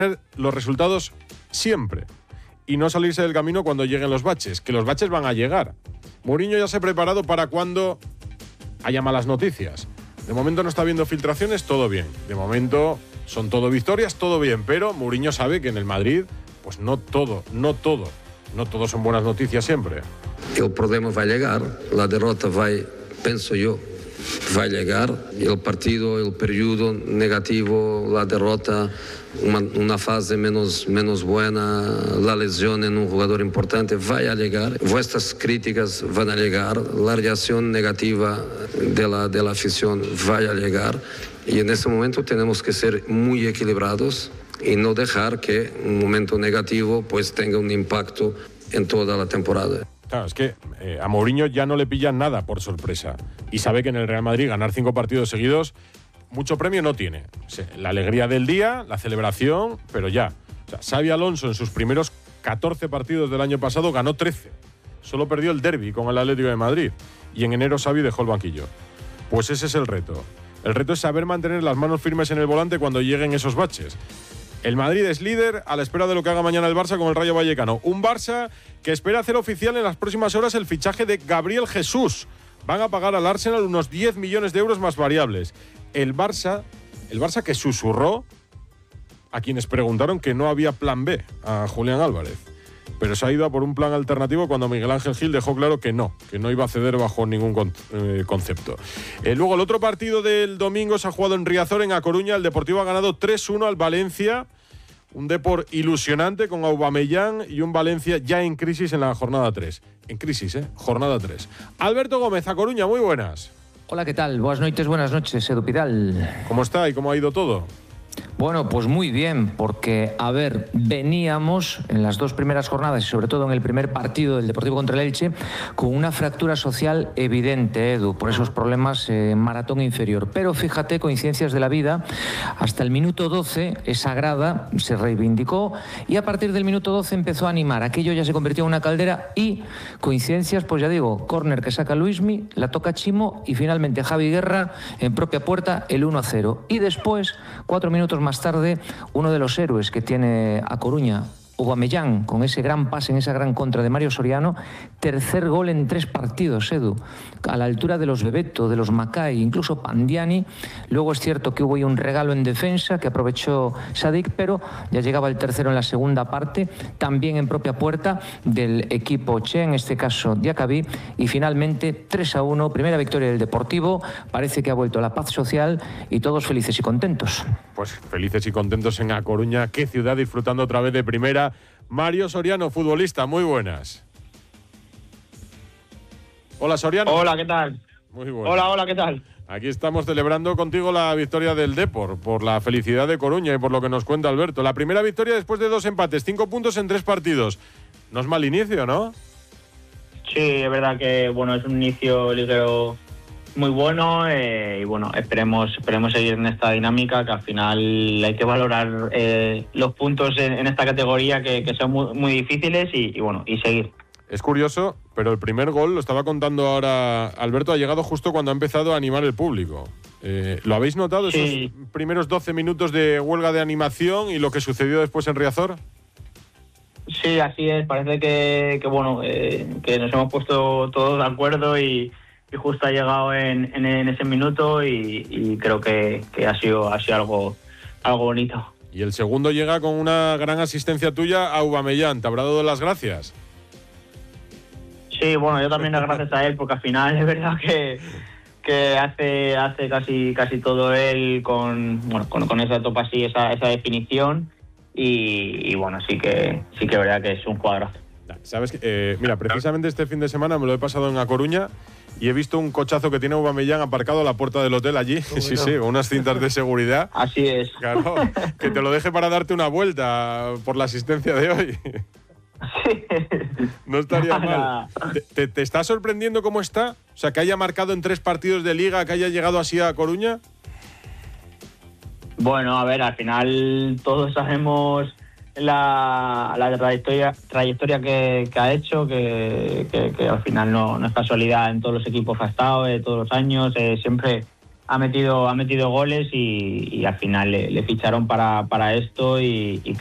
los resultados siempre y no salirse del camino cuando lleguen los baches, que los baches van a llegar. Mourinho ya se ha preparado para cuando haya malas noticias. De momento no está viendo filtraciones, todo bien. De momento son todo victorias, todo bien, pero Mourinho sabe que en el Madrid, pues no todo son buenas noticias siempre. El problema va a llegar, la derrota pienso yo, va a llegar. El partido, el periodo negativo, la derrota, una fase menos buena, la lesión en un jugador importante va a llegar. Vuestras críticas van a llegar, la reacción negativa de la afición va a llegar. Y en ese momento tenemos que ser muy equilibrados y no dejar que un momento negativo pues tenga un impacto en toda la temporada. Claro, es que a Mourinho ya no le pillan nada por sorpresa y sabe que en el Real Madrid ganar 5 partidos seguidos mucho premio no tiene. O sea, la alegría del día, la celebración, pero ya. O sea, Xabi Alonso en sus primeros 14 partidos del año pasado ganó 13. Solo perdió el derbi con el Atlético de Madrid y en enero Xavi dejó el banquillo. Pues ese es el reto. El reto es saber mantener las manos firmes en el volante cuando lleguen esos baches. El Madrid es líder a la espera de lo que haga mañana el Barça con el Rayo Vallecano. Un Barça que espera hacer oficial en las próximas horas el fichaje de Gabriel Jesús. Van a pagar al Arsenal unos 10 millones de euros más variables. El Barça que susurró a quienes preguntaron que no había plan B a Julián Álvarez. Pero se ha ido a por un plan alternativo cuando Miguel Ángel Gil dejó claro que no iba a ceder bajo ningún concepto. Luego el otro partido del domingo se ha jugado en Riazor, en A Coruña. El Deportivo ha ganado 3-1 al Valencia. Un Depor ilusionante con Aubameyang y un Valencia ya en crisis en la jornada 3. En crisis, jornada 3. Alberto Gómez, A Coruña, muy buenas. Hola, ¿qué tal? Buenas noches, Edu Pidal. ¿Cómo está y cómo ha ido todo? Bueno, pues muy bien, porque, veníamos en las 2 primeras jornadas y sobre todo en el primer partido del Deportivo contra el Elche con una fractura social evidente, Edu, por esos problemas en maratón inferior. Pero fíjate, coincidencias de la vida, hasta el minuto 12 esa grada se reivindicó y a partir del minuto 12 empezó a animar. Aquello ya se convirtió en una caldera y coincidencias, pues ya digo, córner que saca Luismi, la toca Chimo y finalmente Javi Guerra en propia puerta el 1-0. Y después, 4 minutos más tarde, uno de los héroes que tiene A Coruña, Aubameyang, con ese gran pase en esa gran contra de Mario Soriano, tercer gol en 3 partidos, Edu, a la altura de los Bebeto, de los Macay, incluso Pandiani. Luego es cierto que hubo ahí un regalo en defensa que aprovechó Sadik, pero ya llegaba el tercero en la segunda parte, también en propia puerta del equipo Che, en este caso Diacabí, y finalmente 3-1, primera victoria del Deportivo. Parece que ha vuelto la paz social y todos felices y contentos. Pues felices y contentos en A Coruña, qué ciudad, disfrutando otra vez de primera. Mario Soriano, futbolista, muy buenas. Hola, Soriano. Hola, ¿qué tal? Muy buenas. Hola, ¿qué tal? Aquí estamos celebrando contigo la victoria del Depor, por la felicidad de Coruña y por lo que nos cuenta Alberto. La primera victoria después de 2 empates, 5 puntos en 3 partidos. No es mal inicio, ¿no? Sí, es verdad que es un inicio liguero muy bueno y esperemos seguir en esta dinámica, que al final hay que valorar los puntos en esta categoría que son muy difíciles y seguir. Es curioso, pero el primer gol, lo estaba contando ahora Alberto, ha llegado justo cuando ha empezado a animar el público. ¿Lo habéis notado, esos primeros 12 minutos de huelga de animación y lo que sucedió después en Riazor? Sí, así es. Parece que nos hemos puesto todos de acuerdo y justo ha llegado en ese minuto y creo que ha sido algo bonito. Y el segundo llega con una gran asistencia tuya a Aubameyang. ¿Te habrá dado las gracias? Sí, yo también las gracias a él, porque al final es verdad que hace casi todo él con esa topa así, esa definición y sí que es verdad que es un cuadrazo. Sabes que, mira, precisamente este fin de semana me lo he pasado en A Coruña y he visto un cochazo que tiene Aubameyang aparcado a la puerta del hotel allí. Sí, con unas cintas de seguridad. Así es. Claro, que te lo deje para darte una vuelta por la asistencia de hoy. Sí. No estaría mal. ¿Te está sorprendiendo cómo está? O sea, que haya marcado en 3 partidos de Liga, que haya llegado así a Coruña. Bueno, al final todos sabemos la trayectoria que ha hecho, que al final no es casualidad en todos los equipos que ha estado, todos los años, siempre ha metido goles y al final le ficharon para esto y